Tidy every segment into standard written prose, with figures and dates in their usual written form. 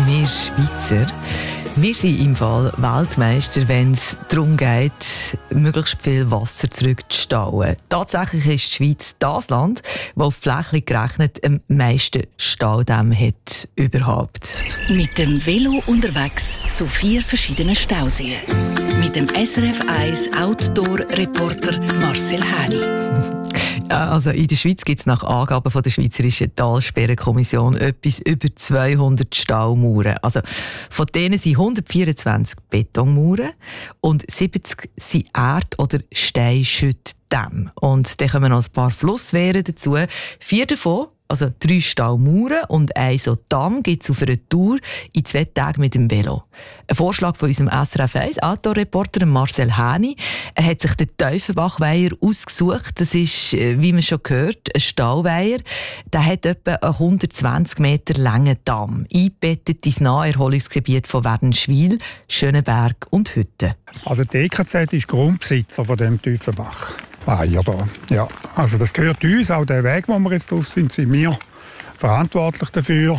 Wir Schweizer, wir sind im Fall Weltmeister, wenn es darum geht, möglichst viel Wasser zurückzustauen. Tatsächlich ist die Schweiz das Land, das auf flächlich gerechnet am meisten Staudämme hat überhaupt. Mit dem Velo unterwegs zu 4 verschiedenen Stauseen. Mit dem SRF 1 Outdoor-Reporter Marcel Häni. Also in der Schweiz gibt es nach Angaben von der Schweizerischen Talsperrenkommission etwas über 200 Staumauern. Also von denen sind 124 Betonmauern und 70 sind Erd- oder Steinschüttdämme. Und dann kommen noch ein paar Flusswehren dazu. 4 davon, also 3 Staumauern und 1 so Damm, gibt es auf einer Tour in 2 Tagen mit dem Velo. Ein Vorschlag von unserem SRF 1 Outdoor-Reporter Marcel Häni. Er hat sich den Teufenbachweiher ausgesucht. Das ist, wie man schon gehört, ein Stauweiher. Der hat etwa einen 120 Meter langen Damm, eingebettet ins Naherholungsgebiet von Wädenswil, Schönenberg und Hütten. Also die EKZ ist Grundbesitzer von dem Teufenbach. Ja, da. Ja, also das gehört uns, auch der Weg, wo wir jetzt drauf sind wir verantwortlich dafür.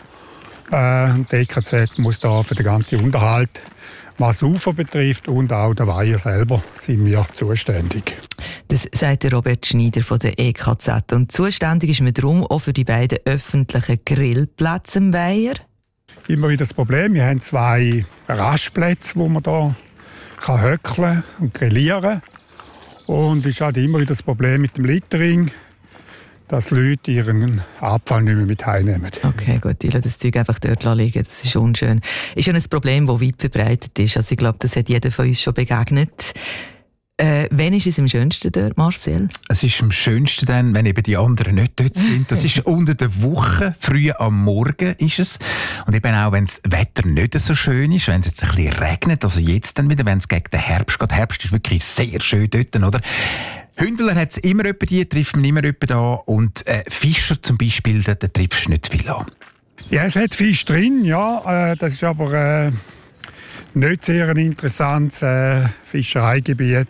Die EKZ muss da für den ganzen Unterhalt, was das Ufer betrifft und auch der Weiher selber, sind wir zuständig. Das sagt der Robert Schneider von der EKZ. Und zuständig ist man darum auch für die beiden öffentlichen Grillplätze im Weiher. Immer wieder das Problem, wir haben 2 Rastplätze, wo man da höckeln und grillieren kann. Und es ist halt immer wieder das Problem mit dem Littering, dass Leute ihren Abfall nicht mehr mit heimnehmen. Okay, gut, die lassen das Zeug einfach dort liegen. Das ist unschön. Ist ja ein Problem, das weit verbreitet ist. Also ich glaube, das hat jeder von uns schon begegnet. Wann ist es am schönsten dort, Marcel? Es ist am schönsten dann, wenn eben die anderen nicht dort sind. Das ist unter der Woche, früh am Morgen ist es. Und eben auch, wenn das Wetter nicht so schön ist, wenn es jetzt ein bisschen regnet, also jetzt dann wieder, wenn es gegen den Herbst geht. Herbst ist wirklich sehr schön dort, oder? Hündeler hat es immer jemanden, die trifft man immer jemanden da. Und Fischer zum Beispiel, da triffst du nicht viel an. Ja, es hat Fisch drin, ja. Das ist aber nicht sehr ein interessantes Fischereigebiet.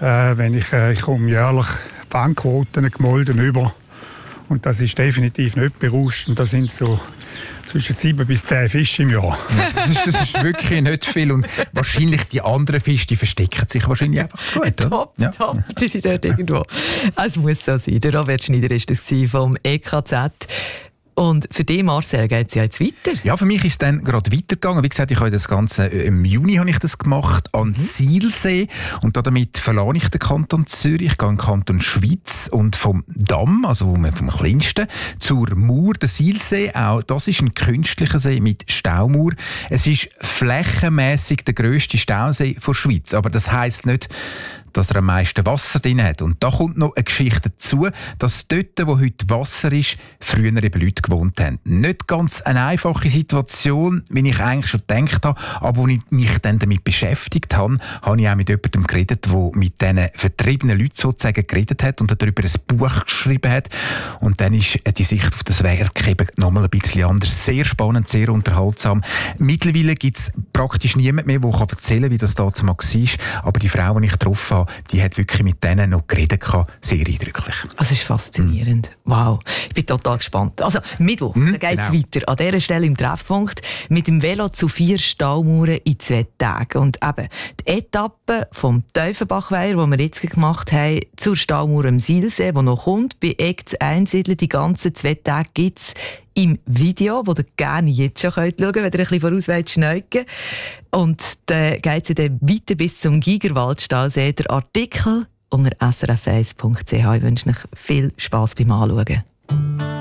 Ich komme jährlich Fangquoten gemolden über. Und das ist definitiv nicht berauschend. Das sind so zwischen 7 bis 10 Fische im Jahr. Ja, das ist wirklich nicht viel. Und wahrscheinlich die anderen Fische, die verstecken sich wahrscheinlich einfach zu gut. Top, ja. Top. Sie sind dort irgendwo. Es muss so sein. Der Robert Schneider war das vom EKZ. Und für dich, Marcel, geht es ja jetzt weiter? Ja, für mich ist es dann gerade weitergegangen. Wie gesagt, ich habe das Ganze im Juni habe ich das gemacht an Sihlsee. Und damit verlasse ich den Kanton Zürich, ich gehe in den Kanton Schwyz und vom Damm, also vom kleinsten, zur Mauer, der Sihlsee. Auch das ist ein künstlicher See mit Staumauer. Es ist flächenmässig der grösste Stausee der Schweiz. Aber das heisst nicht, dass er am meisten Wasser drin hat. Und da kommt noch eine Geschichte dazu, dass dort, wo heute Wasser ist, früher eben Leute gewohnt haben. Nicht ganz eine einfache Situation, wie ich eigentlich schon gedacht habe, aber als ich mich dann damit beschäftigt habe, habe ich auch mit jemandem geredet, der mit diesen vertriebenen Leuten sozusagen geredet hat und darüber ein Buch geschrieben hat. Und dann ist die Sicht auf das Werk eben nochmal ein bisschen anders. Sehr spannend, sehr unterhaltsam. Mittlerweile gibt es praktisch niemand mehr, der erzählen kann, wie das damals war. Aber die Frau, die ich getroffen habe, die hat wirklich mit denen noch geredet. Sehr eindrücklich. Das ist faszinierend. Wow. Ich bin total gespannt. Also Mittwoch, da geht es weiter. An dieser Stelle im Treffpunkt mit dem Velo zu 4 Staumauern in 2 Tagen. Und eben die Etappe vom Teufenbachweiher, die wir jetzt gemacht haben, zur Staumauer am Sihlsee, die noch kommt, bei Eck zu Einsiedeln, die ganzen 2 Tage gibt es im Video, das ihr gerne jetzt schon schauen könnt, wenn ihr ein bisschen voraus schneuken. Und dann geht es dann weiter bis zum Gigerwaldstausee. Der Artikel unter srf1.ch. Ich wünsche euch viel Spass beim Anschauen.